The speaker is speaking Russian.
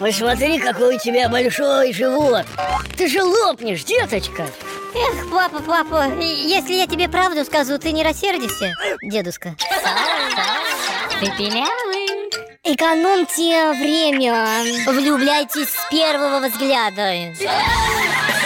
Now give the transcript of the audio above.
посмотри, какой у тебя большой живот. Ты же лопнешь, деточка. Эх, папа, если я тебе правду скажу, ты не рассердишься, дедушка? Пепелявый. Экономьте время. Влюбляйтесь с первого взгляда.